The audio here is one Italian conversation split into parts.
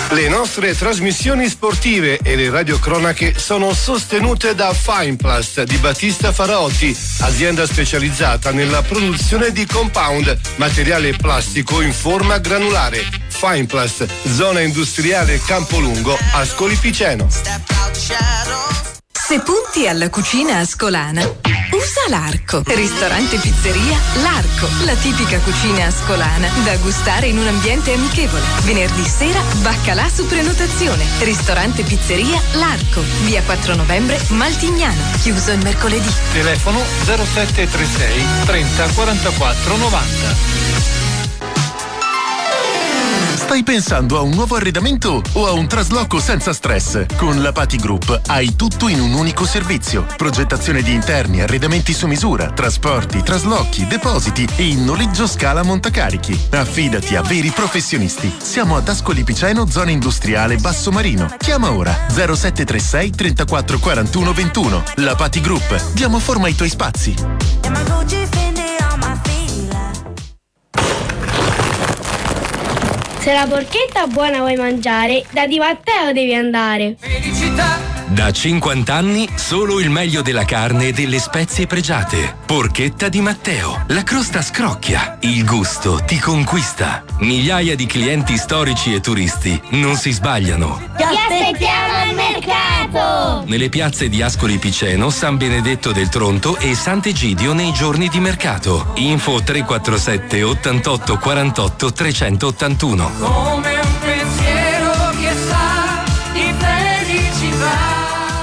Le nostre trasmissioni sportive e le radiocronache sono sostenute da Fineplast di Battista Faraotti, azienda specializzata nella produzione di compound, materiale plastico in forma granulare. Fineplast, zona industriale Campolungo, Ascoli Piceno. Se punti alla cucina ascolana, usa l'Arco. Ristorante Pizzeria L'Arco, la tipica cucina ascolana da gustare in un ambiente amichevole. Venerdì sera, baccalà su prenotazione. Ristorante Pizzeria L'Arco, via 4 novembre, Maltignano. Chiuso il mercoledì. Telefono 0736 30 44 90. Stai pensando a un nuovo arredamento o a un trasloco senza stress? Con la Pati Group hai tutto in un unico servizio. Progettazione di interni, arredamenti su misura, trasporti, traslochi, depositi e in noleggio scala montacarichi. Affidati a veri professionisti. Siamo ad Ascoli Piceno, zona industriale Basso Marino. Chiama ora 0736 34 41 21. La Pati Group. Diamo forma ai tuoi spazi. Se la porchetta buona vuoi mangiare, da Di Matteo devi andare. Felicità! Da 50 anni solo il meglio della carne e delle spezie pregiate. Porchetta Di Matteo. La crosta scrocchia, il gusto ti conquista. Migliaia di clienti storici e turisti non si sbagliano. Ti aspettiamo al mercato! Nelle piazze di Ascoli Piceno, San Benedetto del Tronto e Sant'Egidio nei giorni di mercato. Info 347 88 48 381. Come un pensiero che sa di felicità.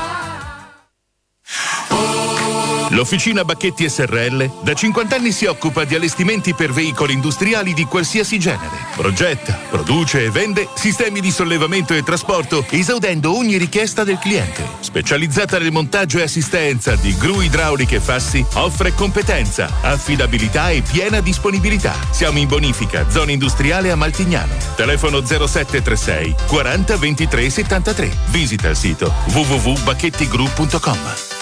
L'Officina Bacchetti SRL da 50 anni si occupa di allestimenti per veicoli industriali di qualsiasi genere. Progetta, produce e vende sistemi di sollevamento e trasporto, esaudendo ogni richiesta del cliente. Specializzata nel montaggio e assistenza di gru idrauliche e fassi, offre competenza, affidabilità e piena disponibilità. Siamo in bonifica, zona industriale a Maltignano. Telefono 0736 40 23 73. Visita il sito www.bacchettigru.com.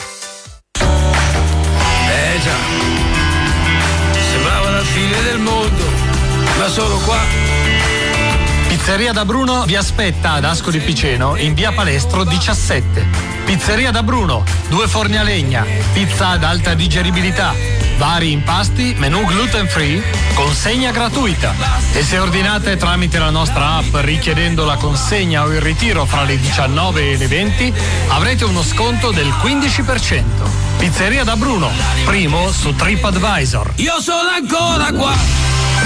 Già, sembrava la fine del mondo, ma solo qua. Pizzeria da Bruno vi aspetta ad Ascoli Piceno in via Palestro 17. Pizzeria da Bruno, 2 forni a legna, pizza ad alta digeribilità, vari impasti, menù gluten free, consegna gratuita. E se ordinate tramite la nostra app richiedendo la consegna o il ritiro fra le 19 e le 20, avrete uno sconto del 15%. Pizzeria da Bruno, primo su TripAdvisor. Io sono ancora qua.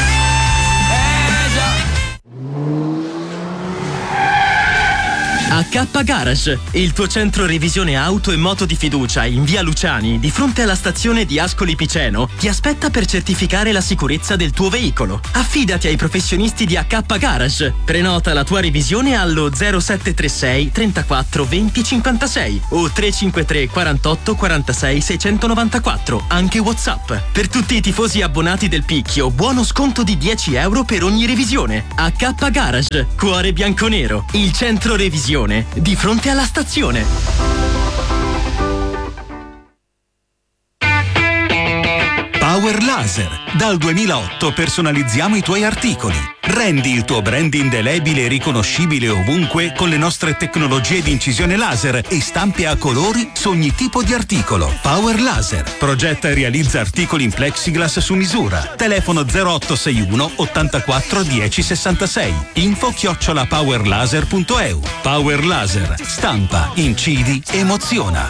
AK Garage, il tuo centro revisione auto e moto di fiducia in via Luciani, di fronte alla stazione di Ascoli Piceno, ti aspetta per certificare la sicurezza del tuo veicolo. Affidati ai professionisti di AK Garage. Prenota la tua revisione allo 0736 34 20 56 o 353 48 46 694, anche WhatsApp. Per tutti i tifosi abbonati del Picchio, buono sconto di 10 euro per ogni revisione. AK Garage, cuore bianconero, il centro revisione di fronte alla stazione. Power Laser. Dal 2008 personalizziamo i tuoi articoli. Rendi il tuo brand indelebile e riconoscibile ovunque con le nostre tecnologie di incisione laser e stampe a colori su ogni tipo di articolo. Power Laser. Progetta e realizza articoli in plexiglass su misura. Telefono 0861 84 10 66. info@powerlaser.eu. Power Laser. Stampa, incidi, emoziona.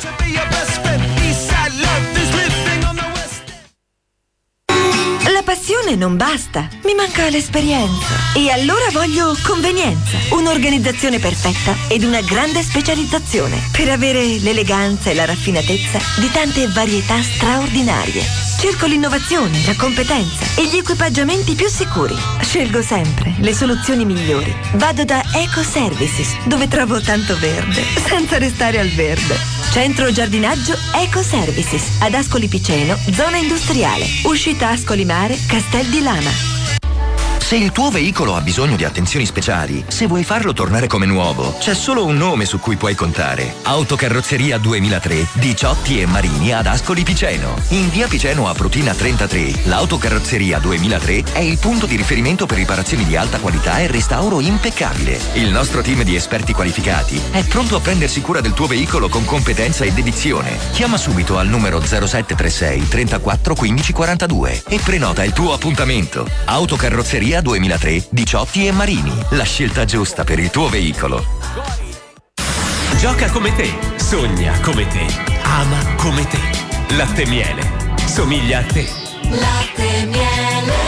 La passione non basta, mi manca l'esperienza. E allora voglio convenienza, un'organizzazione perfetta ed una grande specializzazione per avere l'eleganza e la raffinatezza di tante varietà straordinarie. Cerco l'innovazione, la competenza e gli equipaggiamenti più sicuri. Scelgo sempre le soluzioni migliori. Vado da Eco Services, dove trovo tanto verde, senza restare al verde. Centro giardinaggio Eco Services, ad Ascoli Piceno, zona industriale. Uscita Ascoli Mare, Castel di Lana. Se il tuo veicolo ha bisogno di attenzioni speciali, se vuoi farlo tornare come nuovo, c'è solo un nome su cui puoi contare. Autocarrozzeria 2003 di Ciotti e Marini ad Ascoli Piceno. In via Piceno a Prutina 33, l'Autocarrozzeria 2003 è il punto di riferimento per riparazioni di alta qualità e restauro impeccabile. Il nostro team di esperti qualificati è pronto a prendersi cura del tuo veicolo con competenza e dedizione. Chiama subito al numero 0736 34 15 42 e prenota il tuo appuntamento. Autocarrozzeria 2003 di Ciotti e Marini, la scelta giusta per il tuo veicolo. Gioca come te, sogna come te, ama come te. Latte Miele, somiglia a te. Latte Miele.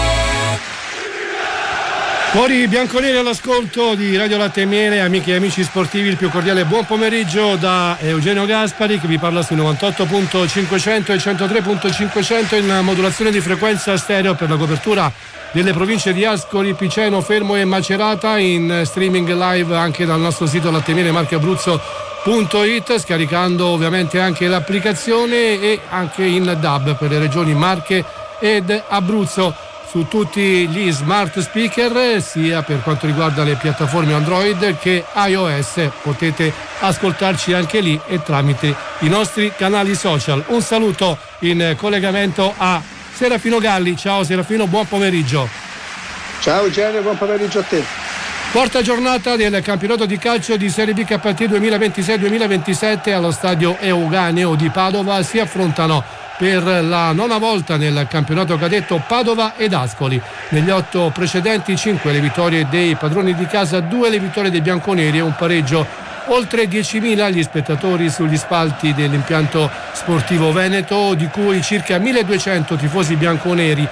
Fuori bianconeri all'ascolto di Radio Latte e Miele, amiche e amici sportivi, il più cordiale buon pomeriggio da Eugenio Gaspari che vi parla sui 98.500 e 103.500 in modulazione di frequenza stereo per la copertura delle province di Ascoli, Piceno, Fermo e Macerata, in streaming live anche dal nostro sito lattemieremarcheabruzzo.it, scaricando ovviamente anche l'applicazione e anche in DAB per le regioni Marche ed Abruzzo su tutti gli smart speaker, sia per quanto riguarda le piattaforme Android che iOS. Potete ascoltarci anche lì e tramite i nostri canali social. Un saluto in collegamento a Serafino Galli. Ciao Serafino, buon pomeriggio. Ciao Eugenio, buon pomeriggio a te. Quarta giornata del campionato di calcio di Serie B KT 2026-2027 allo stadio Euganeo di Padova. Si affrontano per la nona volta nel campionato cadetto Padova ed Ascoli. Negli 8 precedenti 5 le vittorie dei padroni di casa, 2 le vittorie dei bianconeri e un pareggio. Oltre 10.000 gli spettatori sugli spalti dell'impianto sportivo veneto, di cui circa 1.200 tifosi bianconeri.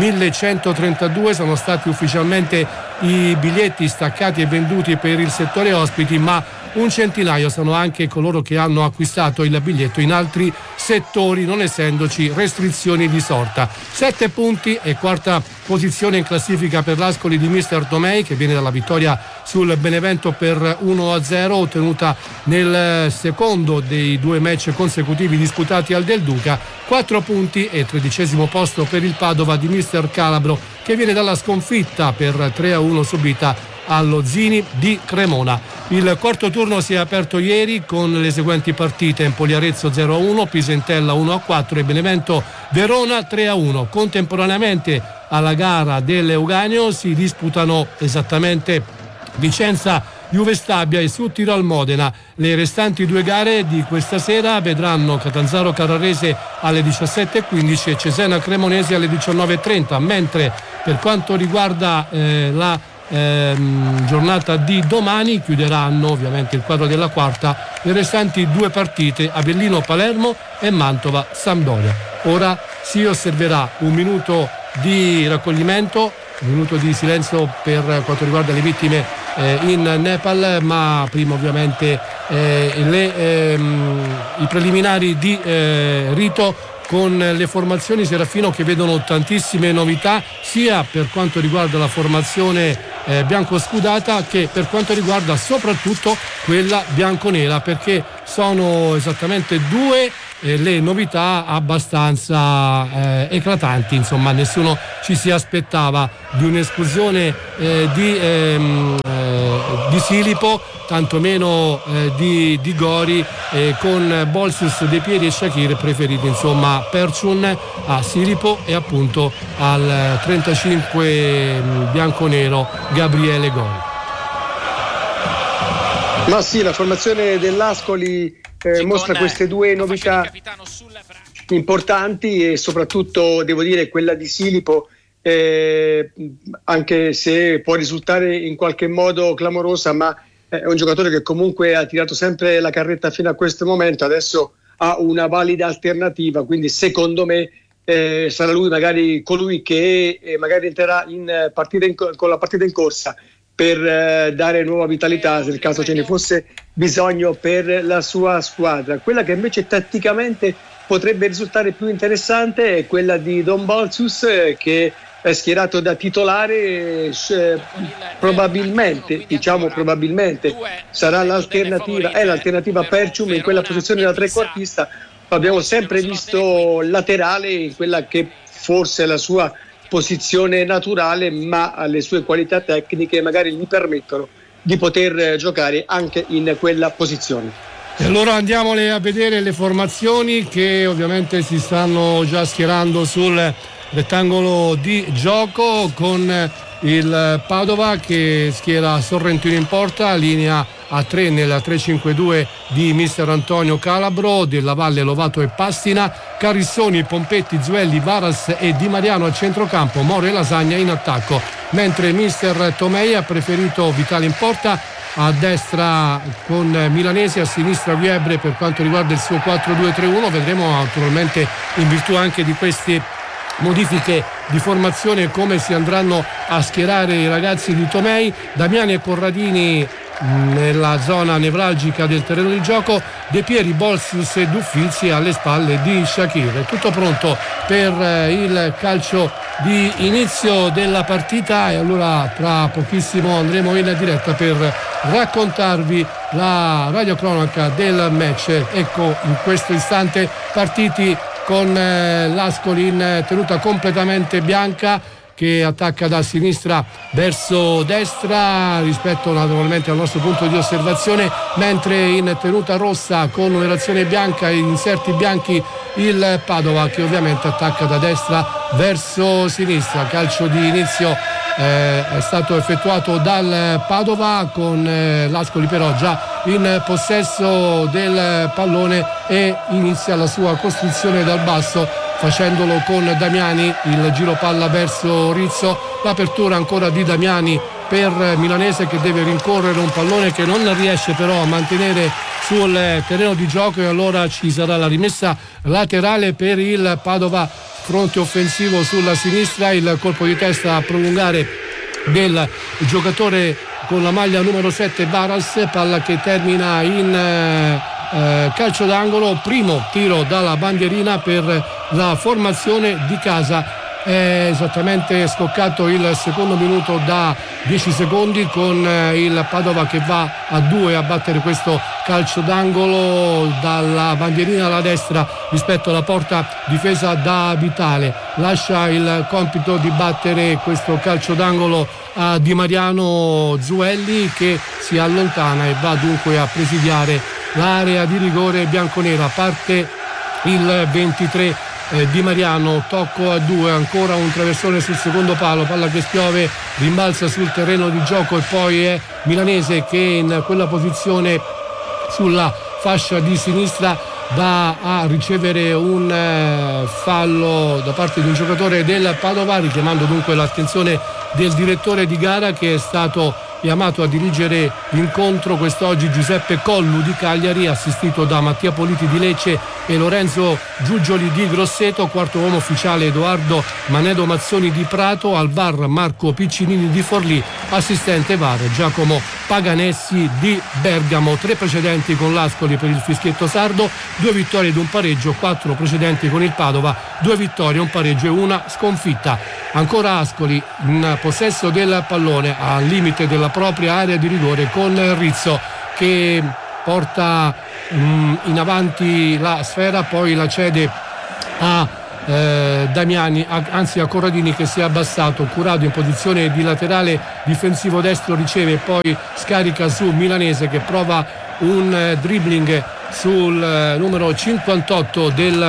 1.132 sono stati ufficialmente i biglietti staccati e venduti per il settore ospiti, ma un centinaio sono anche coloro che hanno acquistato il biglietto in altri settori, non essendoci restrizioni di sorta. 7 punti e quarta posizione in classifica per l'Ascoli di Mister Tomei, che viene dalla vittoria sul Benevento per 1-0 ottenuta nel secondo dei 2 match consecutivi disputati al Del Duca. 4 punti e 13° posto per il Padova di Mister Calabro, che viene dalla sconfitta per 3-1 subita allo Zini di Cremona. Il quarto turno si è aperto ieri con le seguenti partite: Empoli Arezzo 0-1, Pisentella 1-4 e Benevento Verona 3-1. Contemporaneamente alla gara dell'Euganeo si disputano esattamente Vicenza Juve Stabia e su Tirol Modena. Le restanti 2 gare di questa sera vedranno Catanzaro Carrarese alle 17.15 e Cesena Cremonese alle 19.30, mentre per quanto riguarda la giornata di domani chiuderanno ovviamente il quadro della quarta le restanti 2 partite: Avellino Palermo e Mantova Sampdoria. Ora si osserverà un minuto di raccoglimento, un minuto di silenzio per quanto riguarda le vittime in Nepal, ma prima ovviamente i preliminari di rito con le formazioni, Serafino, che vedono tantissime novità sia per quanto riguarda la formazione biancoscudata che per quanto riguarda soprattutto quella bianconera, perché sono esattamente 2 le novità abbastanza eclatanti. Insomma, nessuno ci si aspettava di un'esclusione di Silipo, tantomeno di Gori, con Bolsius, De Pieri e Shakir preferiti insomma Perciun a Silipo e appunto al 35 bianconero Gabriele Gori. Ma sì, la formazione dell'Ascoli mostra queste 2 novità importanti e soprattutto devo dire quella di Silipo, anche se può risultare in qualche modo clamorosa, ma è un giocatore che comunque ha tirato sempre la carretta fino a questo momento. Adesso ha una valida alternativa, quindi secondo me sarà lui magari colui che magari entrerà con la partita in corsa per dare nuova vitalità nel caso ce ne fosse bisogno per la sua squadra. Quella che invece tatticamente potrebbe risultare più interessante è quella di Don Bolsius, che è schierato da titolare, probabilmente sarà l'alternativa, è l'alternativa a Percium in quella posizione da trequartista. Abbiamo sempre visto laterale in quella che forse è la sua posizione naturale, ma le sue qualità tecniche magari gli permettono di poter giocare anche in quella posizione. E allora andiamole a vedere le formazioni che ovviamente si stanno già schierando sul rettangolo di gioco, con il Padova che schiera Sorrentino in porta, linea a 3 nel 3-5-2 di mister Antonio Calabro, Della Valle, Lovato e Pastina, Carissoni, Pompetti, Zuelli, Varas e Di Mariano a centrocampo, Moro e Lasagna in attacco, mentre mister Tomei ha preferito Vitale in porta, a destra con Milanesi, a sinistra Viebre per quanto riguarda il suo 4-2-3-1. Vedremo naturalmente, in virtù anche di queste modifiche di formazione, come si andranno a schierare i ragazzi di Tomei. Damiani e Corradini nella zona nevralgica del terreno di gioco, De Pieri, Bolsius e Duffizzi alle spalle di Shakir. È tutto pronto per il calcio di inizio della partita, e allora tra pochissimo andremo in diretta per raccontarvi la radiocronaca del match. Ecco, in questo istante partiti con l'Ascoli in tenuta completamente bianca, che attacca da sinistra verso destra rispetto naturalmente al nostro punto di osservazione, mentre in tenuta rossa con numerazione bianca e inserti bianchi il Padova, che ovviamente attacca da destra verso sinistra. Calcio di inizio è stato effettuato dal Padova, con l'Ascoli però già in possesso del pallone, e inizia la sua costruzione dal basso facendolo con Damiani, il giro palla verso Rizzo, l'apertura ancora di Damiani per Milanese, che deve rincorrere un pallone che non riesce però a mantenere sul terreno di gioco, e allora ci sarà la rimessa laterale per il Padova, fronte offensivo sulla sinistra, il colpo di testa a prolungare del giocatore con la maglia numero 7 Varas, palla che termina in calcio d'angolo, primo tiro dalla bandierina per la formazione di casa. È esattamente scoccato il secondo minuto da 10 secondi, con il Padova che va a 2 a battere questo calcio d'angolo dalla bandierina alla destra rispetto alla porta difesa da Vitale. Lascia il compito di battere questo calcio d'angolo a Di Mariano Zuelli, che si allontana e va dunque a presidiare l'area di rigore bianconera. Parte il 23 Di Mariano, tocco a 2, ancora un traversone sul secondo palo, palla che spiove, rimbalza sul terreno di gioco, e poi è Milanese che in quella posizione sulla fascia di sinistra va a ricevere un fallo da parte di un giocatore del Padova, richiamando dunque l'attenzione del direttore di gara, che è stato chiamato a dirigere l'incontro quest'oggi, Giuseppe Collu di Cagliari, assistito da Mattia Politi di Lecce e Lorenzo Giugioli di Grosseto. Quarto uomo ufficiale Edoardo Manedo Mazzoni di Prato, al VAR Marco Piccinini di Forlì, assistente VAR Giacomo Paganessi di Bergamo. 3 precedenti con l'Ascoli per il fischietto sardo, 2 vittorie ed un pareggio, 4 precedenti con il Padova, 2 vittorie, un pareggio e una sconfitta. Ancora Ascoli in possesso del pallone al limite della propria area di rigore, con Rizzo che porta in avanti la sfera, poi la cede a Damiani, anzi a Corradini, che si è abbassato. Curado in posizione di laterale difensivo destro riceve, poi scarica su Milanese, che prova un dribbling sul numero 58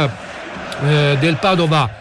del Padova.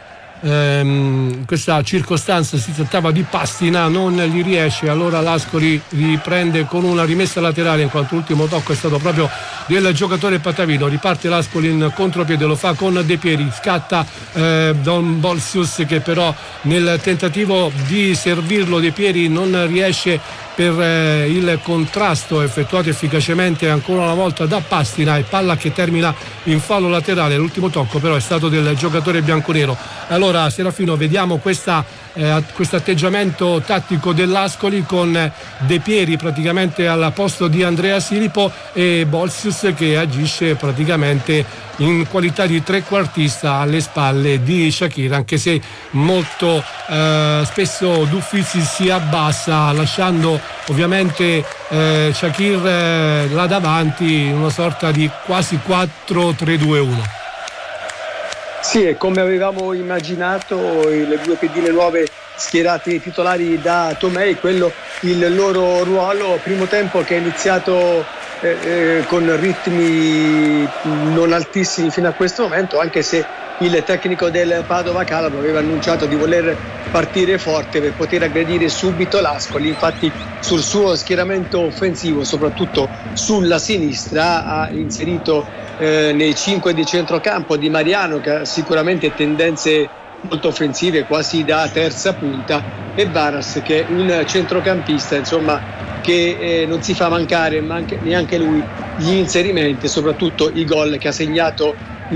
In questa circostanza si trattava di Pastina, non gli riesce, allora l'Ascoli riprende con una rimessa laterale, in quanto l'ultimo tocco è stato proprio del giocatore Patavino. Riparte l'Ascoli in contropiede, lo fa con De Pieri, scatta Don Bolsius, che però nel tentativo di servirlo De Pieri non riesce per il contrasto effettuato efficacemente ancora una volta da Pastina, e palla che termina in fallo laterale. L'ultimo tocco però è stato del giocatore bianconero. Allora Serafino, vediamo questo atteggiamento tattico dell'Ascoli, con De Pieri praticamente al posto di Andrea Silipo e Bolsius che agisce praticamente in qualità di trequartista alle spalle di Shakir, anche se molto spesso Duffizzi si abbassa, lasciando ovviamente Shakir là davanti in una sorta di quasi 4-3-2-1. Sì, e come avevamo immaginato, le due pedine nuove schierate titolari da Tomei, quello il loro ruolo. Primo tempo che è iniziato con ritmi non altissimi fino a questo momento, anche se il tecnico del Padova Calabro aveva annunciato di voler partire forte per poter aggredire subito l'Ascoli. Infatti sul suo schieramento offensivo, soprattutto sulla sinistra, ha inserito nei 5 di centrocampo Di Mariano, che ha sicuramente tendenze molto offensive, quasi da terza punta, e Varas, che è un centrocampista, insomma, che non si fa mancare neanche lui gli inserimenti e soprattutto i gol che ha segnato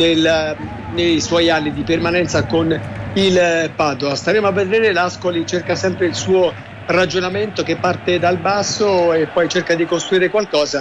nei suoi anni di permanenza con il Padova. Staremo a vedere. L'Ascoli cerca sempre il suo ragionamento, che parte dal basso e poi cerca di costruire qualcosa.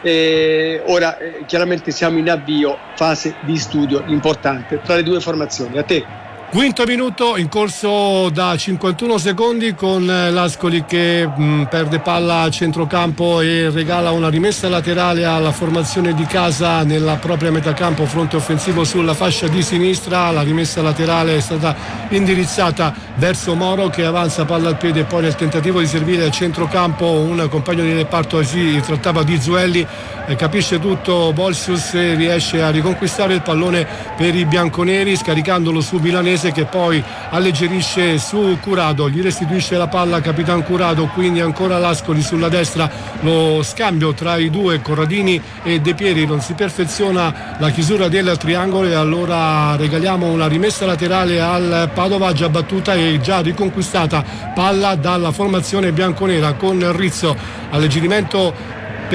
Ora chiaramente siamo in avvio, fase di studio importante tra le due formazioni. A te. Quinto minuto in corso da 51 secondi, con l'Ascoli che perde palla a centrocampo e regala una rimessa laterale alla formazione di casa nella propria metacampo, fronte offensivo sulla fascia di sinistra. La rimessa laterale è stata indirizzata verso Moro, che avanza palla al piede, poi nel tentativo di servire a centrocampo un compagno di reparto, si trattava di Zuelli, capisce tutto Bolsius e riesce a riconquistare il pallone per i bianconeri, scaricandolo su Milanese, che poi alleggerisce su Curado, gli restituisce la palla Capitan Curado. Quindi ancora l'Ascoli sulla destra, lo scambio tra i due Corradini e De Pieri, non si perfeziona la chiusura del triangolo e allora regaliamo una rimessa laterale al Padova, già battuta e già riconquistata palla dalla formazione bianconera, con Rizzo, alleggerimento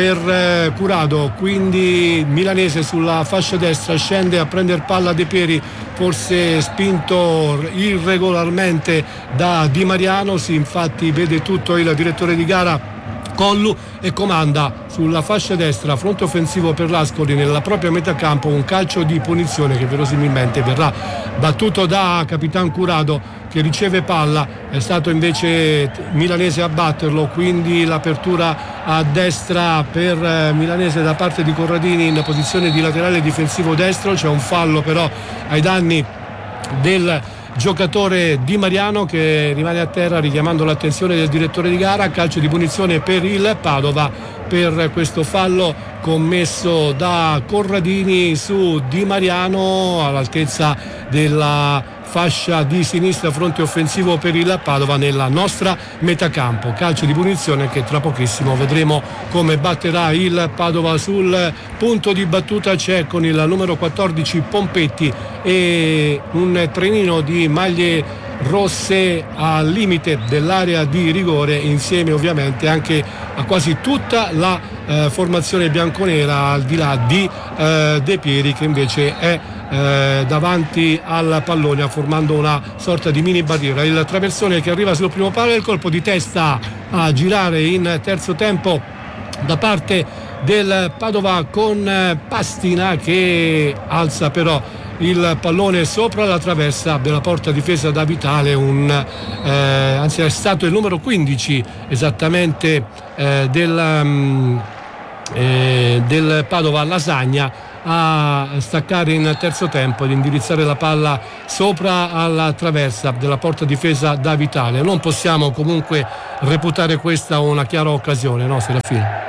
per Curado, quindi Milanese sulla fascia destra, scende a prendere palla De Pieri, forse spinto irregolarmente da Di Mariano. Sì, infatti vede tutto il direttore di gara Collu e comanda sulla fascia destra, fronte offensivo per l'Ascoli nella propria metacampo, un calcio di punizione che verosimilmente verrà battuto da Capitan Curado, che riceve palla. È stato invece Milanese a batterlo, quindi l'apertura a destra per Milanese da parte di Corradini in posizione di laterale difensivo destro. C'è un fallo però ai danni del giocatore Di Mariano, che rimane a terra, richiamando l'attenzione del direttore di gara. Calcio di punizione per il Padova per questo fallo commesso da Corradini su Di Mariano all'altezza della fascia di sinistra, fronte offensivo per il Padova nella nostra metacampo. Calcio di punizione che tra pochissimo vedremo come batterà il Padova. Sul punto di battuta c'è, con il numero 14 Pompetti, e un trenino di maglie rosse al limite dell'area di rigore, insieme ovviamente anche a quasi tutta la formazione bianconera, al di là di De Pieri, che invece è davanti al pallone, formando una sorta di mini barriera. Il traversone che arriva sul primo palo, il colpo di testa a girare in terzo tempo da parte del Padova, con Pastina che alza però il pallone sopra la traversa della porta difesa da Vitale, anzi è stato il numero 15 esattamente del Padova, Lasagna, a staccare in terzo tempo ed indirizzare la palla sopra alla traversa della porta difesa da Vitale. Non possiamo comunque reputare questa una chiara occasione, no Serafino?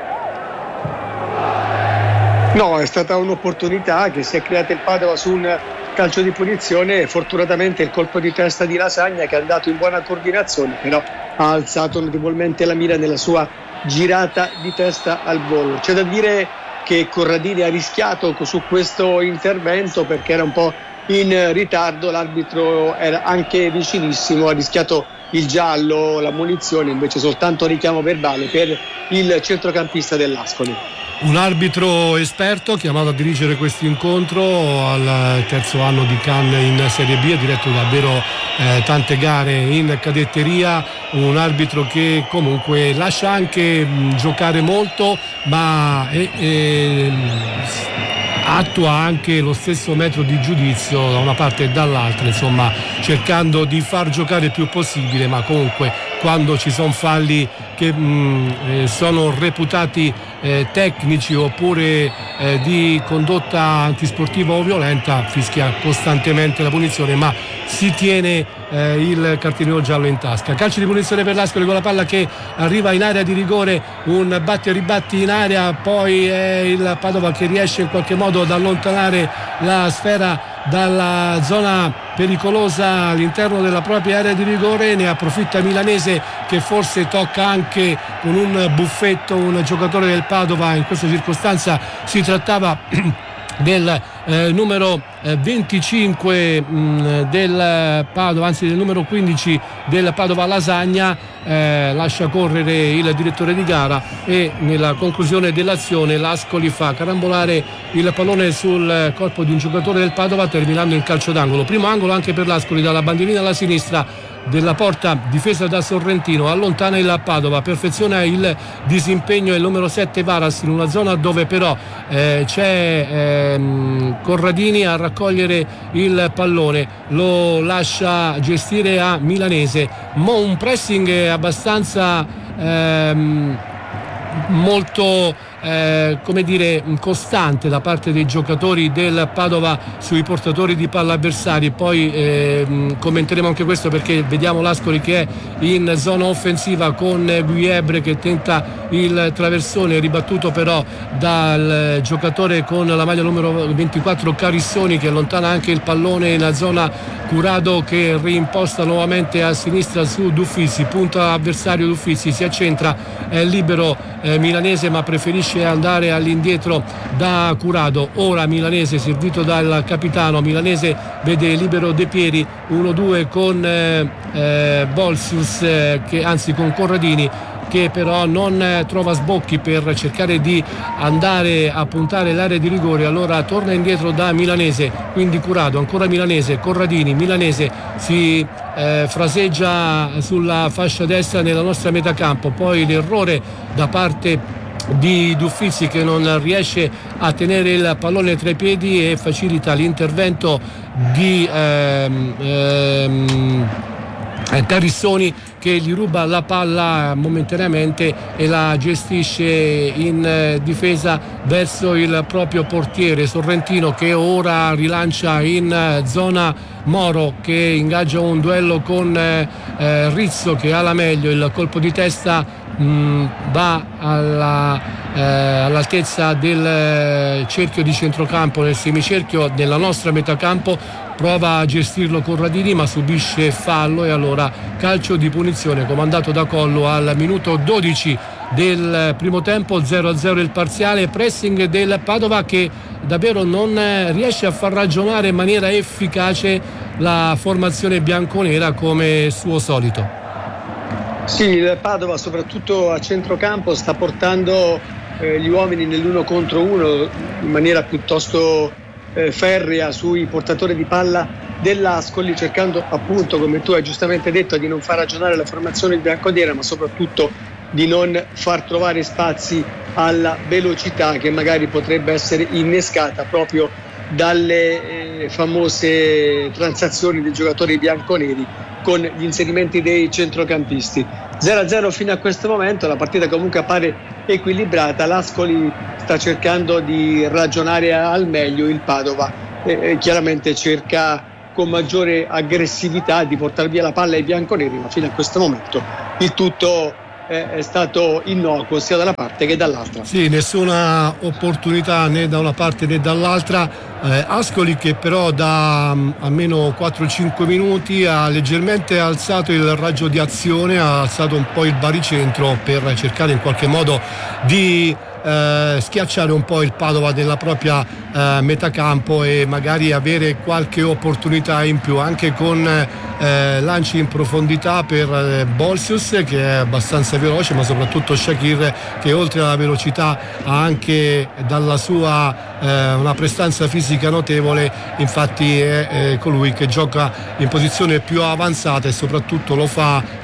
No, è stata un'opportunità che si è creata il Padova su un calcio di punizione, e fortunatamente il colpo di testa di Lasagna, che è andato in buona coordinazione, però ha alzato notevolmente la mira nella sua girata di testa al volo. C'è da dire che Corradini ha rischiato su questo intervento perché era un po' in ritardo, l'arbitro era anche vicinissimo, ha rischiato il giallo, la munizione, invece soltanto richiamo verbale per il centrocampista dell'Ascoli. Un arbitro esperto chiamato a dirigere questo incontro, al terzo anno di Cannes in Serie B, ha diretto davvero tante gare in cadetteria, un arbitro che comunque lascia anche giocare molto, ma attua anche lo stesso metro di giudizio da una parte e dall'altra, insomma cercando di far giocare il più possibile, ma comunque quando ci sono falli che sono reputati tecnici oppure di condotta antisportiva o violenta, fischia costantemente la punizione, ma si tiene il cartellino giallo in tasca. Calcio di punizione per l'Ascoli con la palla che arriva in area di rigore, un batti e ribatti in area, poi è il Padova che riesce in qualche modo ad allontanare la sfera dalla zona pericolosa all'interno della propria area di rigore. Ne approfitta Milanese, che forse tocca anche con un buffetto un giocatore del Padova. In questa circostanza si trattava del numero 25 del Padova, anzi del numero 15 del Padova Lasagna. Lascia correre il direttore di gara e nella conclusione dell'azione l'Ascoli fa carambolare il pallone sul corpo di un giocatore del Padova, terminando in calcio d'angolo. Primo angolo anche per l'Ascoli, dalla bandierina alla sinistra della porta difesa da Sorrentino, allontana il Padova, perfeziona il disimpegno il numero 7 Varas in una zona dove però c'è Corradini a raccogliere il pallone, lo lascia gestire a Milanese. Un pressing abbastanza molto come dire costante da parte dei giocatori del Padova sui portatori di palla avversari. Poi commenteremo anche questo, perché vediamo l'Ascoli che è in zona offensiva con Guiebre che tenta il traversone, ribattuto però dal giocatore con la maglia numero 24 Carissoni, che allontana anche il pallone in zona. Curado che reimposta nuovamente a sinistra su Duffizi, punta avversario Duffizi, si accentra, è libero Milanese ma preferisce andare all'indietro da Curado. Ora Milanese servito dal capitano, Milanese vede libero De Pieri, 1-2 con Bolsius, che anzi con Corradini, che però non trova sbocchi per cercare di andare a puntare l'area di rigore. Allora torna indietro da Milanese, quindi Curado, ancora Milanese, Corradini, Milanese si fraseggia sulla fascia destra nella nostra metà campo. Poi l'errore da parte di Duffizi, che non riesce a tenere il pallone tra i piedi e facilita l'intervento di Carissoni, che gli ruba la palla momentaneamente e la gestisce in difesa verso il proprio portiere Sorrentino, che ora rilancia in zona Moro, che ingaggia un duello con Rizzo, che ha la meglio. Il colpo di testa va all'altezza del cerchio di centrocampo, nel semicerchio della nostra metà campo. Prova a gestirlo Corradini ma subisce fallo, e allora calcio di punizione comandato da Collo al minuto 12 del primo tempo. 0-0 il parziale. Pressing del Padova che davvero non riesce a far ragionare in maniera efficace la formazione bianconera come suo solito. Sì, il Padova soprattutto a centrocampo sta portando gli uomini nell'uno contro uno in maniera piuttosto ferrea sui portatori di palla dell'Ascoli, cercando appunto, come tu hai giustamente detto, di non far ragionare la formazione bianconera, ma soprattutto di non far trovare spazi alla velocità che magari potrebbe essere innescata proprio dalle famose transazioni dei giocatori bianconeri con gli inserimenti dei centrocampisti. 0-0 fino a questo momento, la partita comunque appare equilibrata. L'Ascoli sta cercando di ragionare al meglio, il Padova chiaramente cerca con maggiore aggressività di portare via la palla ai bianconeri, ma fino a questo momento il tutto è stato innocuo sia da una parte che dall'altra. Sì, nessuna opportunità né da una parte né dall'altra. Ascoli che però da almeno 4-5 minuti ha leggermente alzato il raggio di azione, ha alzato un po' il baricentro per cercare in qualche modo di schiacciare un po' il Padova nella propria metà campo e magari avere qualche opportunità in più, anche con lanci in profondità per Bolsius, che è abbastanza veloce, ma soprattutto Shakir, che oltre alla velocità ha anche dalla sua una prestanza fisica notevole. Infatti è colui che gioca in posizione più avanzata e soprattutto lo fa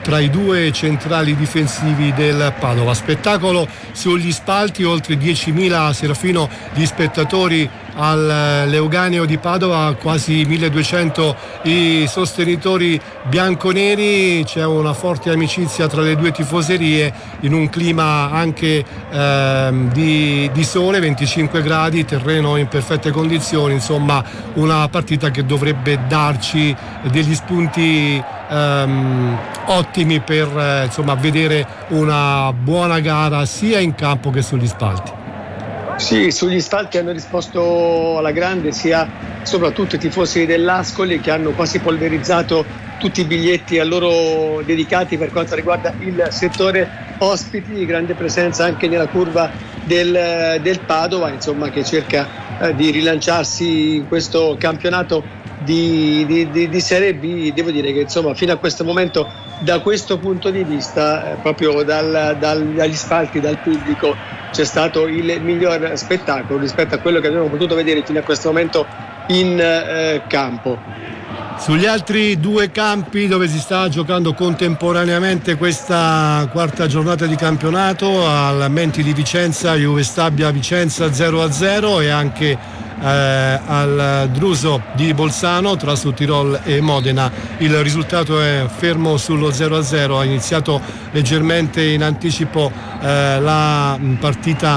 tra i due centrali difensivi del Padova. Spettacolo sugli spalti, oltre 10.000 Serafino di spettatori al Leuganeo di Padova, quasi 1.200 i sostenitori bianconeri. C'è una forte amicizia tra le due tifoserie in un clima anche di sole, 25 gradi, terreno in perfette condizioni, insomma una partita che dovrebbe darci degli spunti ottimi per insomma vedere una buona gara sia in campo che sugli spalti. Sì, sugli spalti hanno risposto alla grande sia soprattutto i tifosi dell'Ascoli, che hanno quasi polverizzato tutti i biglietti a loro dedicati per quanto riguarda il settore ospiti, grande presenza anche nella curva del Padova, insomma, che cerca di rilanciarsi in questo campionato di Serie B. Devo dire che insomma fino a questo momento, da questo punto di vista, proprio dagli spalti, dal pubblico, c'è stato il miglior spettacolo rispetto a quello che abbiamo potuto vedere fino a questo momento in campo. Sugli altri due campi dove si sta giocando contemporaneamente questa quarta giornata di campionato, al Menti di Vicenza, Juve Stabia Vicenza 0-0, e anche al Druso di Bolzano tra Sudtirol e Modena il risultato è fermo sullo 0-0. Ha iniziato leggermente in anticipo la partita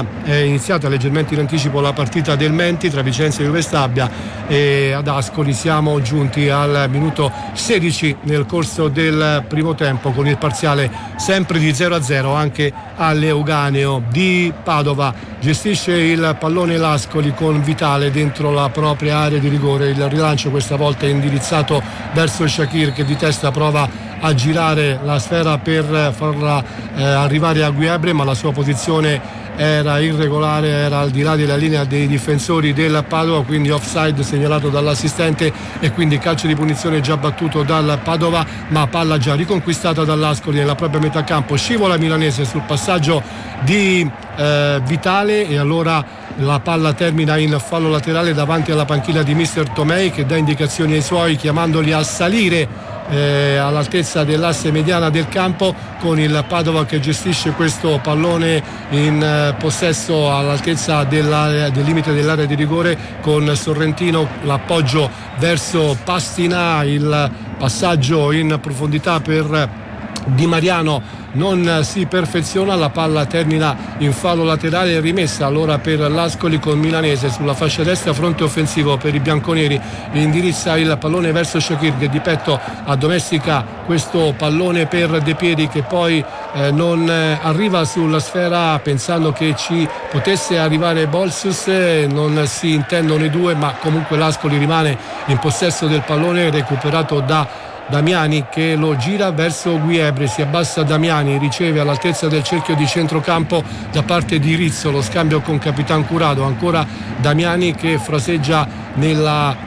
del Menti tra Vicenza e Juve Stabia, e ad Ascoli siamo giunti al minuto 16 nel corso del primo tempo, con il parziale sempre di 0-0 anche all'Euganeo di Padova. Gestisce il pallone l'Ascoli con Vitale dentro la propria area di rigore. Il rilancio questa volta è indirizzato verso Shakir, che di testa prova a girare la sfera per farla arrivare a Guebre, ma la sua posizione era irregolare, era al di là della linea dei difensori del Padova, quindi offside segnalato dall'assistente, e quindi calcio di punizione già battuto dal Padova, ma palla già riconquistata dall'Ascoli nella propria metà campo. Scivola Milanese sul passaggio di Vitale, e allora la palla termina in fallo laterale davanti alla panchina di mister Tomei, che dà indicazioni ai suoi chiamandoli a salire all'altezza dell'asse mediana del campo, con il Padova che gestisce questo pallone in possesso all'altezza del limite dell'area di rigore, con Sorrentino, l'appoggio verso Pastina, il passaggio in profondità per Di Mariano non si perfeziona, la palla termina in fallo laterale, rimessa allora per l'Ascoli con Milanese sulla fascia destra, fronte offensivo per i bianconeri, indirizza il pallone verso Shakir, che di petto addomestica questo pallone per De Pieri, che poi non arriva sulla sfera pensando che ci potesse arrivare Bolsus, non si intendono i due, ma comunque l'Ascoli rimane in possesso del pallone, recuperato da Damiani, che lo gira verso Guebre. Si abbassa Damiani, riceve all'altezza del cerchio di centrocampo da parte di Rizzo, lo scambio con Capitan Curado, ancora Damiani che fraseggia nella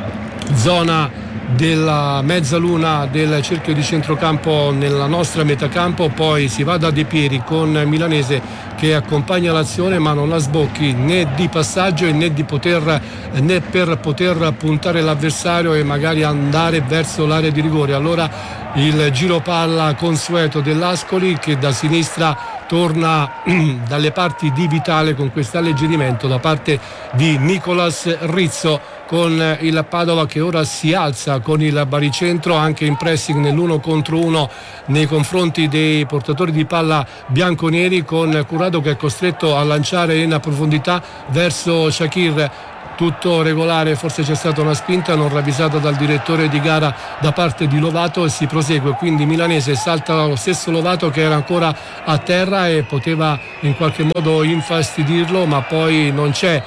zona della mezzaluna del cerchio di centrocampo nella nostra metacampo, poi si va da De Pieri con Milanese che accompagna l'azione, ma non ha sbocchi né di passaggio né per poter puntare l'avversario e magari andare verso l'area di rigore. Allora il giro palla consueto dell'Ascoli, che da sinistra torna dalle parti di Vitale, con questo alleggerimento da parte di Nicolas Rizzo, con il Padova che ora si alza con il baricentro anche in pressing nell'1 contro 1 nei confronti dei portatori di palla bianconeri, con Curado che è costretto a lanciare in profondità verso Shakir. Tutto regolare, forse c'è stata una spinta non ravvisata dal direttore di gara da parte di Lovato, e si prosegue, quindi Milanese salta lo stesso Lovato che era ancora a terra e poteva in qualche modo infastidirlo, ma poi non c'è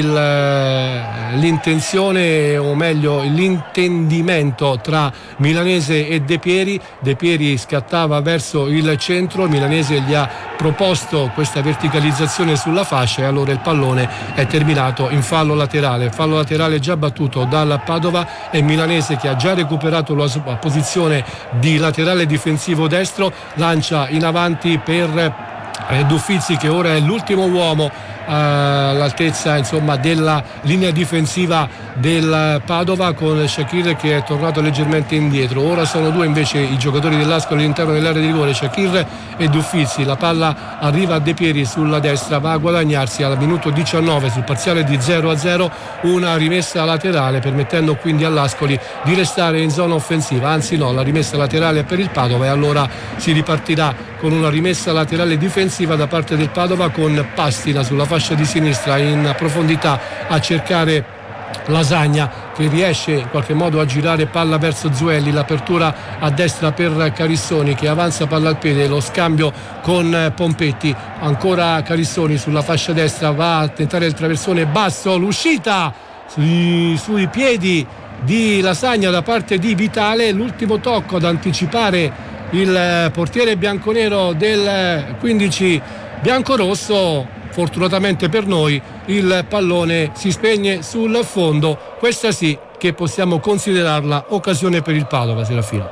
l'intenzione, o meglio l'intendimento tra Milanese e De Pieri. De Pieri scattava verso il centro, Milanese gli ha proposto questa verticalizzazione sulla fascia, e allora il pallone è terminato in fallo laterale già battuto dal Padova, e Milanese, che ha già recuperato la sua posizione di laterale difensivo destro, lancia in avanti per D'Uffizzi, che ora è l'ultimo uomo all'altezza, insomma, della linea difensiva del Padova, con Shakir che è tornato leggermente indietro. Ora sono due invece i giocatori dell'Ascoli all'interno dell'area di rigore, Shakir e D'Uffizzi. La palla arriva a De Pieri sulla destra, va a guadagnarsi al minuto 19 sul parziale di 0-0 una rimessa laterale, permettendo quindi all'Ascoli di restare in zona offensiva. Anzi no, la rimessa laterale è per il Padova, e allora si ripartirà con una rimessa laterale difensiva da parte del Padova, con Pastina sulla fascia di sinistra in profondità a cercare Lasagna, che riesce in qualche modo a girare palla verso Zuelli. L'apertura a destra per Carissoni, che avanza palla al piede, lo scambio con Pompetti. Ancora Carissoni sulla fascia destra, va a tentare il traversone basso, l'uscita sui piedi di Lasagna da parte di Vitale. L'ultimo tocco ad anticipare il portiere bianconero del 15 biancorosso. Fortunatamente per noi il pallone si spegne sul fondo. Questa sì che possiamo considerarla occasione per il Padova, Serafino.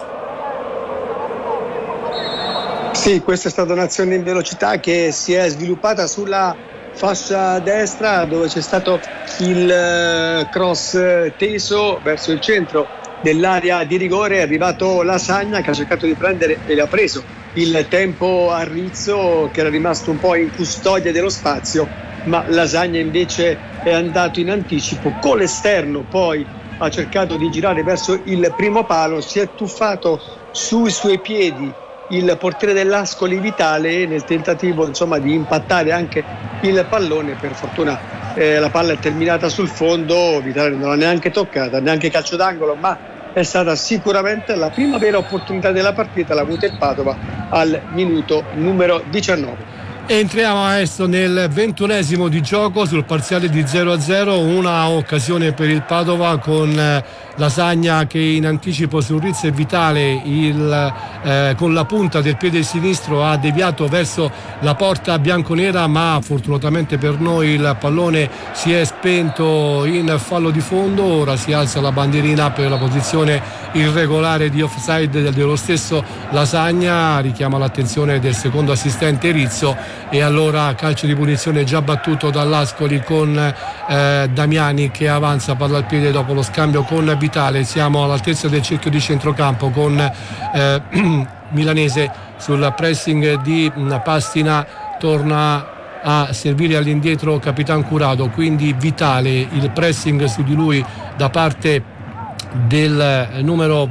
Sì, questa è stata un'azione in velocità che si è sviluppata sulla fascia destra, dove c'è stato il cross teso verso il centro dell'area di rigore. È arrivato Lasagna, che ha cercato di prendere e l'ha preso il tempo a Rizzo, che era rimasto un po' in custodia dello spazio, ma Lasagna invece è andato in anticipo con l'esterno, poi ha cercato di girare verso il primo palo, si è tuffato sui suoi piedi il portiere dell'Ascoli Vitale nel tentativo, insomma, di impattare anche il pallone. Per fortuna la palla è terminata sul fondo, Vitale non l'ha neanche toccata, neanche calcio d'angolo, ma è stata sicuramente la prima vera opportunità della partita, l'ha avuta il Padova al minuto numero 19. Entriamo adesso nel 21esimo di gioco sul parziale di 0-0, una occasione per il Padova con Lasagna che in anticipo su Rizzo e Vitale con la punta del piede sinistro ha deviato verso la porta bianconera, ma fortunatamente per noi il pallone si è spento in fallo di fondo. Ora si alza la bandierina per la posizione irregolare di offside dello stesso Lasagna, richiama l'attenzione del secondo assistente Rizzo, e allora calcio di punizione già battuto dall'Ascoli con Damiani che avanza palla al piede dopo lo scambio con Vitale. Siamo all'altezza del cerchio di centrocampo con Milanese sul pressing di Pastina, torna a servire all'indietro Capitan Curado, quindi Vitale, il pressing su di lui da parte del numero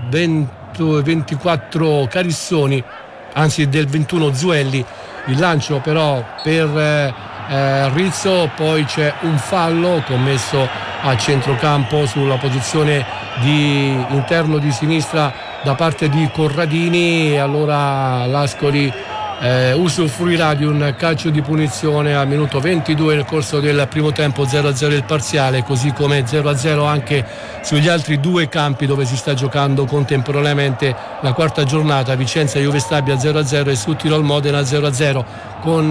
24 Carissoni, anzi del 21 Zuelli. Il lancio però per Rizzo, poi c'è un fallo commesso a centrocampo sulla posizione di interno di sinistra da parte di Corradini, e allora l'Ascoli usufruirà di un calcio di punizione al minuto 22 nel corso del primo tempo. 0-0 il parziale, così come 0-0 anche sugli altri due campi dove si sta giocando contemporaneamente la quarta giornata. Vicenza Juve Stabia 0-0 e Sud-Tirol Modena 0-0, con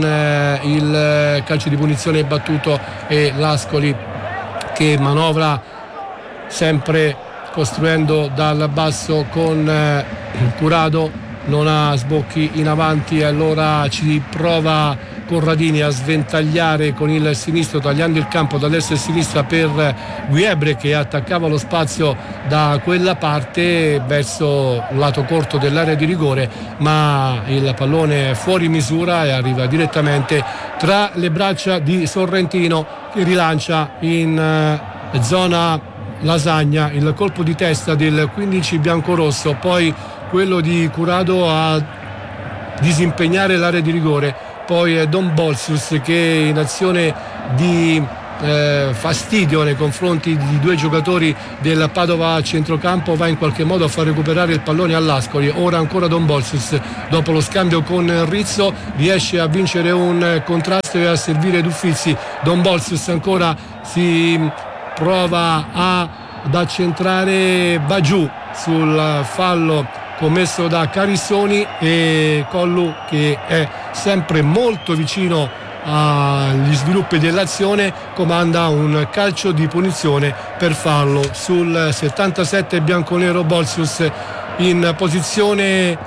il calcio di punizione battuto e l'Ascoli che manovra sempre costruendo dal basso con Curado. Non ha sbocchi in avanti, e allora ci prova Corradini a sventagliare con il sinistro, tagliando il campo da destra e sinistra per Guiebre, che attaccava lo spazio da quella parte verso il lato corto dell'area di rigore, ma il pallone è fuori misura e arriva direttamente tra le braccia di Sorrentino, che rilancia in zona Lasagna. Il colpo di testa del 15 biancorosso, poi quello di Curado a disimpegnare l'area di rigore, poi è Don Bolsus che in azione di fastidio nei confronti di due giocatori del Padova a centrocampo va in qualche modo a far recuperare il pallone all'Ascoli. Ora ancora Don Bolsus, dopo lo scambio con Rizzo, riesce a vincere un contrasto e a servire D'Uffizzi. Don Bolsus ancora si prova ad accentrare Bagiù sul fallo commesso da Carissoni, e Collu, che è sempre molto vicino agli sviluppi dell'azione, comanda un calcio di punizione per fallo sul 77 bianconero. Bolsius in posizione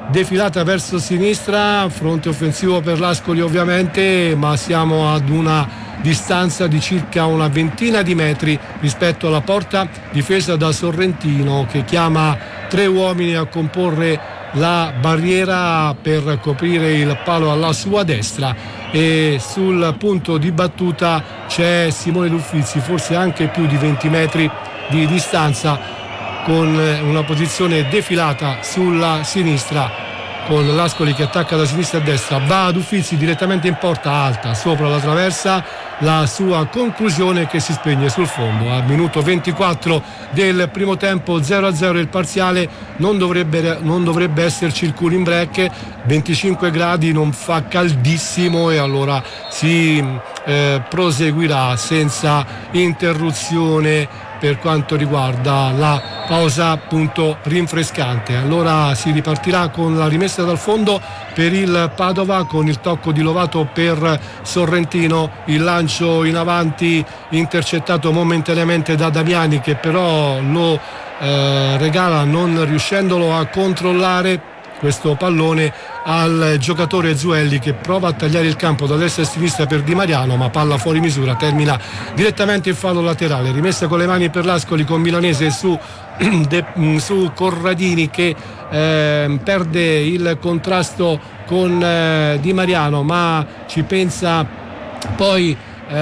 defilata verso sinistra, fronte offensivo per l'Ascoli ovviamente, ma siamo ad una distanza di circa una ventina di metri rispetto alla porta difesa da Sorrentino, che chiama 3 uomini a comporre la barriera per coprire il palo alla sua destra, e sul punto di battuta c'è Simone Duffizzi, forse anche più di 20 metri di distanza, con una posizione defilata sulla sinistra, con l'Ascoli che attacca da sinistra a destra. Va Duffizzi direttamente in porta alta sopra la traversa, la sua conclusione che si spegne sul fondo. Al minuto 24 del primo tempo, 0-0 il parziale. Non dovrebbe esserci il cooling break, 25 gradi, non fa caldissimo, e allora si proseguirà senza interruzione per quanto riguarda la pausa appunto rinfrescante. Allora si ripartirà con la rimessa dal fondo per il Padova, con il tocco di Lovato per Sorrentino, il lancio in avanti intercettato momentaneamente da Damiani, che però lo regala non riuscendolo a controllare questo pallone al giocatore Zuelli, che prova a tagliare il campo da destra a sinistra per Di Mariano, ma palla fuori misura, termina direttamente in fallo laterale. Rimessa con le mani per l'Ascoli, con Milanese su Corradini, che perde il contrasto con Di Mariano, ma ci pensa poi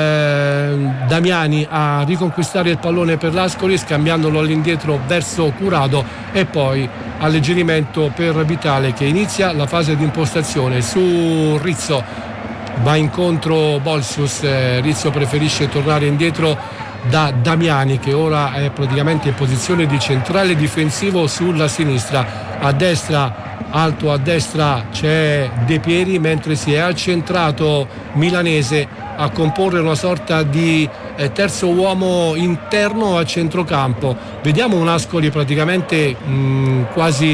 Damiani a riconquistare il pallone per l'Ascoli, scambiandolo all'indietro verso Curado, e poi alleggerimento per Vitale, che inizia la fase di impostazione su Rizzo. Va incontro Bolsius, Rizzo preferisce tornare indietro da Damiani, che ora è praticamente in posizione di centrale difensivo sulla sinistra. A destra, alto a destra, c'è De Pieri, mentre si è accentrato Milanese a comporre una sorta di terzo uomo interno a centrocampo. Vediamo un Ascoli praticamente quasi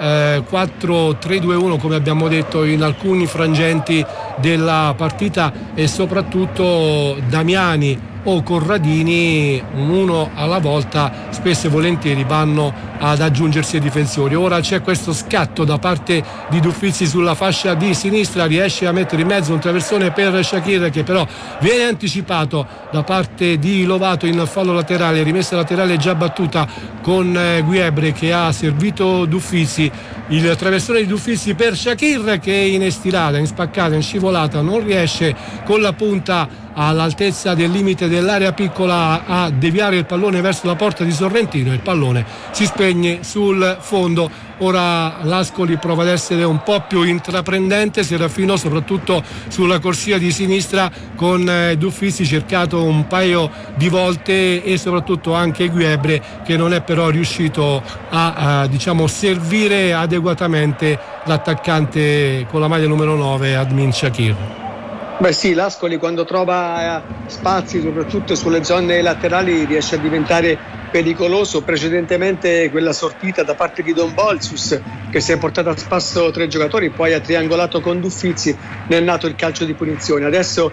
4-3-2-1, come abbiamo detto in alcuni frangenti della partita, e soprattutto Damiani o Corradini, uno alla volta, spesso e volentieri vanno ad aggiungersi ai difensori. Ora c'è questo scatto da parte di Duffizzi sulla fascia di sinistra, riesce a mettere in mezzo un traversone per Shakir, che però viene anticipato da parte di Lovato in fallo laterale. Rimessa laterale già battuta con Guebre, che ha servito Duffizzi. Il traversone di Duffizzi per Shakir, che in stilata, in spaccata, in scivolata non riesce con la punta all'altezza del limite dell'area piccola a deviare il pallone verso la porta di Sorrentino. Il pallone si spegne sul fondo. Ora l'Ascoli prova ad essere un po' più intraprendente, Serafino soprattutto sulla corsia di sinistra, con Duffizzi cercato un paio di volte, e soprattutto anche Guebre, che non è però riuscito a servire adeguatamente l'attaccante con la maglia numero 9, Admin Shakir. Beh sì, l'Ascoli quando trova spazi, soprattutto sulle zone laterali, riesce a diventare pericoloso. Precedentemente quella sortita da parte di Don Bolsius, che si è portato a spasso 3 giocatori, poi ha triangolato con Duffizzi, ne è nato il calcio di punizione. Adesso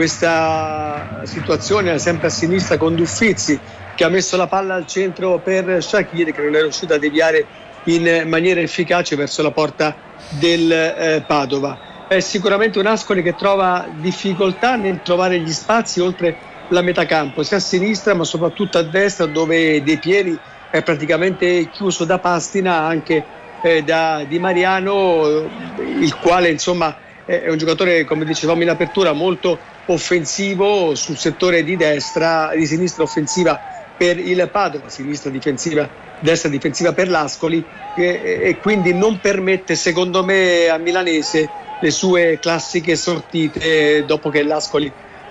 questa situazione è sempre a sinistra con Duffizzi, che ha messo la palla al centro per Shakir, che non è riuscito a deviare in maniera efficace verso la porta del Padova. È sicuramente un Ascoli che trova difficoltà nel trovare gli spazi oltre la metà campo, sia a sinistra ma soprattutto a destra, dove De Pieri è praticamente chiuso da Pastina, anche da Di Mariano, il quale insomma è un giocatore, come dicevamo in apertura, molto offensivo sul settore di destra, di sinistra offensiva per il Padova, sinistra difensiva, destra difensiva per l'Ascoli, e quindi non permette, secondo me, a Milanese le sue classiche sortite dopo che l'Ascoli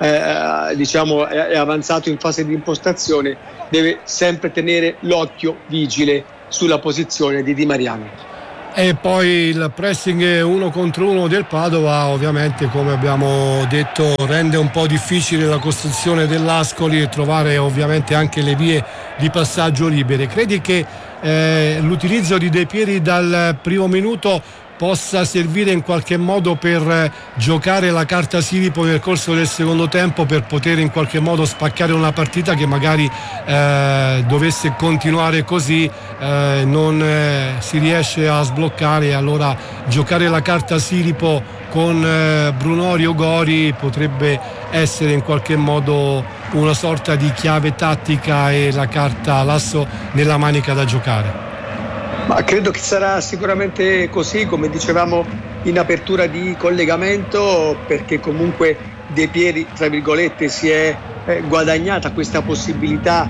è avanzato in fase di impostazione. Deve sempre tenere l'occhio vigile sulla posizione di Di Mariano. E poi il pressing 1 contro 1 del Padova, ovviamente, come abbiamo detto, rende un po' difficile la costruzione dell'Ascoli e trovare ovviamente anche le vie di passaggio libere. Credi che l'utilizzo di De Pieri dal primo minuto possa servire in qualche modo per giocare la carta Siripo nel corso del secondo tempo, per poter in qualche modo spaccare una partita che magari dovesse continuare così non si riesce a sbloccare, e allora giocare la carta Siripo con Brunori o Gori potrebbe essere in qualche modo una sorta di chiave tattica e la carta l'asso nella manica da giocare. Ma credo che sarà sicuramente così, come dicevamo in apertura di collegamento, perché comunque De Pieri, tra virgolette, si è guadagnata questa possibilità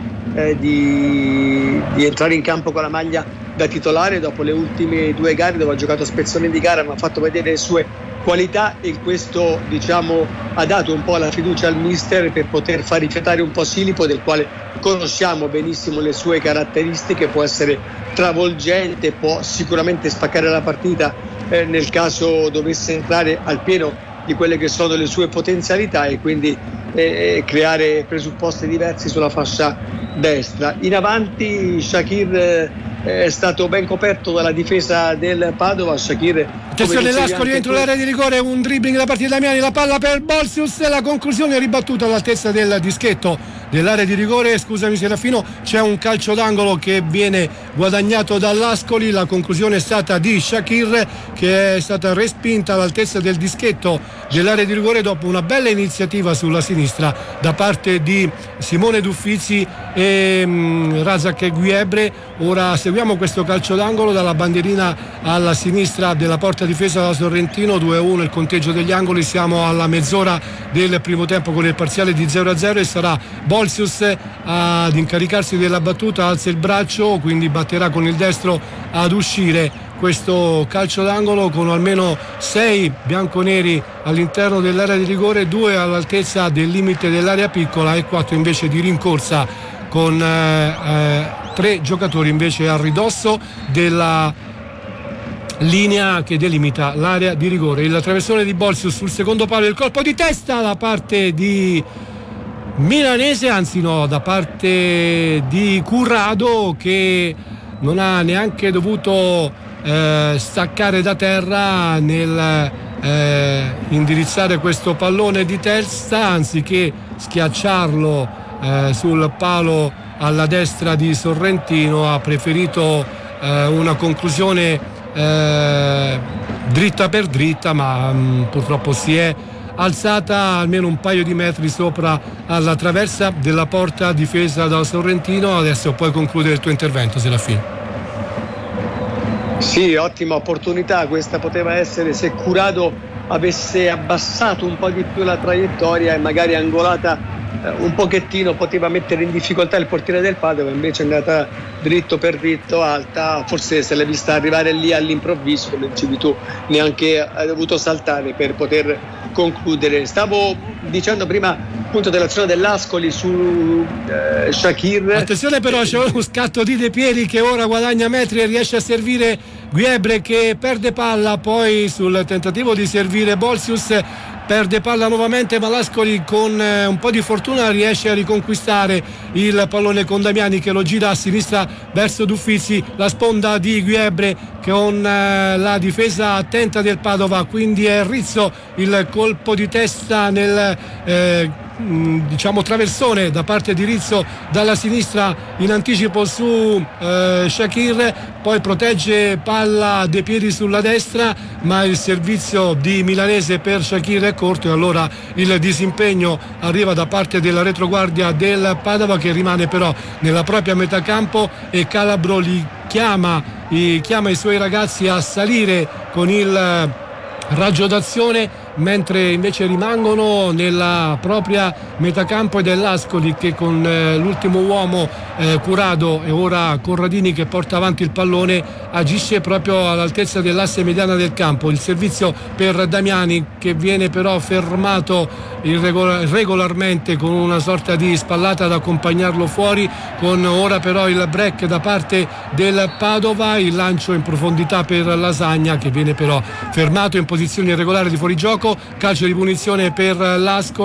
di entrare in campo con la maglia da titolare dopo le ultime 2 gare dove ha giocato a spezzoni di gara, ma ha fatto vedere le sue qualità, e questo ha dato un po' la fiducia al mister per poter far rifiatare un po' Silipo, del quale conosciamo benissimo le sue caratteristiche. Può essere travolgente, può sicuramente spaccare la partita nel caso dovesse entrare al pieno di quelle che sono le sue potenzialità, e quindi creare presupposti diversi sulla fascia destra. In avanti Shakir è stato ben coperto dalla difesa del Padova. Shakir, attenzione, Lascoli dentro l'area di rigore, un dribbling da parte di Damiani, la palla per Bolsius, la conclusione ribattuta all'altezza del dischetto dell'area di rigore. Scusami Serafino, c'è un calcio d'angolo che viene guadagnato dall'Ascoli, la conclusione è stata di Shakir, che è stata respinta all'altezza del dischetto dell'area di rigore dopo una bella iniziativa sulla sinistra da parte di Simone Duffizi e Razak Guiebre. Ora seguiamo questo calcio d'angolo dalla bandierina alla sinistra della porta difesa da Sorrentino. 2-1 il conteggio degli angoli, siamo alla mezz'ora del primo tempo con il parziale di 0-0 e sarà Bolsius ad incaricarsi della battuta. Alza il braccio, quindi batterà con il destro ad uscire questo calcio d'angolo con almeno 6 bianconeri all'interno dell'area di rigore, 2 all'altezza del limite dell'area piccola e 4 invece di rincorsa, con 3 giocatori invece a ridosso della linea che delimita l'area di rigore. Il traversone di Bolsius sul secondo palo, il colpo di testa da parte di Milanese, anzi no, da parte di Currado, che non ha neanche dovuto staccare da terra nel indirizzare questo pallone di testa, anziché schiacciarlo sul palo alla destra di Sorrentino, ha preferito una conclusione dritta per dritta, ma purtroppo si è alzata almeno un paio di metri sopra alla traversa della porta difesa da Sorrentino. Adesso puoi concludere il tuo intervento, Serafino. Sì, ottima opportunità questa poteva essere, se Curado avesse abbassato un po' di più la traiettoria e magari angolata un pochettino, poteva mettere in difficoltà il portiere del Padova. Invece è andata dritto per dritto, alta, forse se l'è vista arrivare lì all'improvviso, come dicevi tu, neanche ha dovuto saltare per poter concludere. Stavo dicendo prima appunto dell'azione dell'Ascoli su Shakir. Attenzione però, c'è uno scatto di De Pieri che ora guadagna metri e riesce a servire Guiebre, che perde palla, poi sul tentativo di servire Bolsius perde palla nuovamente, ma l'Ascoli con un po' di fortuna riesce a riconquistare il pallone con Damiani che lo gira a sinistra verso Duffizi, la sponda di Guiebre con la difesa attenta del Padova, quindi è Rizzo il colpo di testa nel traversone da parte di Rizzo dalla sinistra in anticipo su Shakir, poi protegge palla De Pieri sulla destra, ma il servizio di Milanese per Shakir è corto e allora il disimpegno arriva da parte della retroguardia del Padova, che rimane però nella propria metà campo, e Calabro chiama i suoi ragazzi a salire con il raggio d'azione, mentre invece rimangono nella propria metacampo ed è l'Ascoli che con l'ultimo uomo Curado e ora Corradini che porta avanti il pallone agisce proprio all'altezza dell'asse mediana del campo. Il servizio per Damiani, che viene però fermato regolarmente con una sorta di spallata ad accompagnarlo fuori, con ora però il break da parte del Padova, il lancio in profondità per Lasagna che viene però fermato in posizione irregolare di fuorigioco, calcio di punizione per l'Ascoli.